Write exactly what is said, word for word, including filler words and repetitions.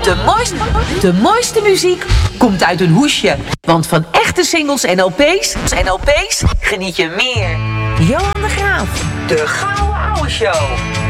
De mooiste, de mooiste muziek komt uit een hoesje. Want van echte singles en L P's, en L P's geniet je meer. Johan de Graaf, de Gouden Ouwe Show.